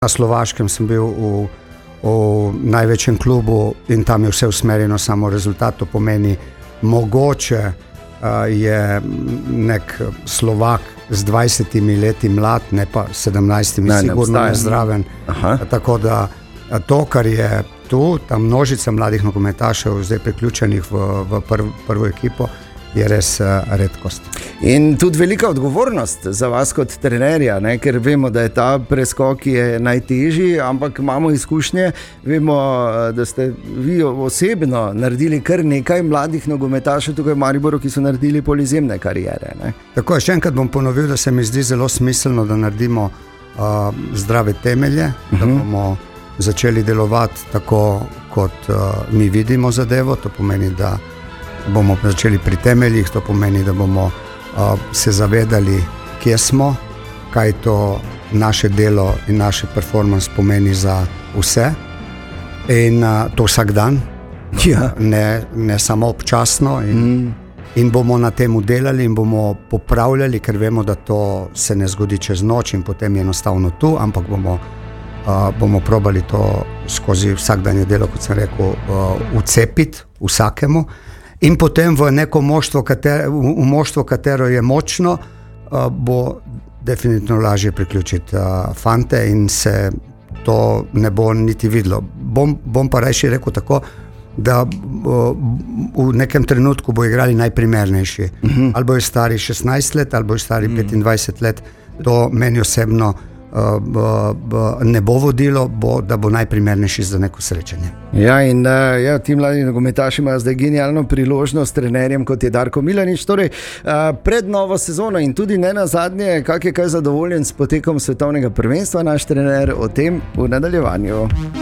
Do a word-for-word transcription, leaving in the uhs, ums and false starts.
Na Slovaškem sem bil v, v največjem klubu in tam je vse usmerjeno samo rezultat. To pomeni, mogoče uh, je nek Slovak z dvajsetimi leti mlad, ne pa sedemnajstimi, ne, sigurno ne zraven. Tako da to, kar je tu, ta množica mladih nogometašev zdaj priključenih v, v prv, prvo ekipo, je res uh, redkost. In tudi velika odgovornost za vas kot trenerja, ne? Ker vemo, da je ta preskok je najtežji, ampak imamo izkušnje, vemo, da ste vi osebno naredili kar nekaj mladih nogometašev tukaj v Mariboru, ki so naredili polizemne kariere. Ne? Tako je, še enkrat bom ponovil, da se mi zdi zelo smiselno, da naredimo uh, zdrave temelje, uh-huh. da bomo začeli delovati tako, kot uh, mi vidimo zadevo, to pomeni, da bomo začeli pri temeljih, to pomeni, da bomo uh, se zavedali, kje smo, kaj to naše delo in naše performance pomeni za vse in uh, to vsak dan, ja. ne, ne samo občasno in, mm. in bomo na temu delali in bomo popravljali, ker vemo, da to se ne zgodi čez noč in potem je enostavno tu, ampak bomo, uh, bomo probali to skozi vsakdanje delo, kot sem rekel, uh, vcepiti vsakemu. In potem v neko moštvo, katero, v moštvo, katero je močno, uh, bo definitivno lažje priključiti uh, fante in se to ne bo niti videlo. Bom, bom pa rajši rekel tako, da uh, v nekem trenutku bo igrali najprimernejši. Uh-huh. Ali bojo stari šestnajst let, ali bojo stari uh-huh. petindvajset let. To meni osebno uh, b, b, ne bo vodilo, bo, da bo najprimernejši za neko srečanje. Ja, in uh, ja, ti mladi nogometaši imajo zdaj genialno priložnost s trenerjem, kot je Darko Milanič. Torej, uh, pred novo sezono in tudi ne nazadnje, kak je kaj zadovoljen s potekom svetovnega prvenstva naš trener, o tem v nadaljevanju.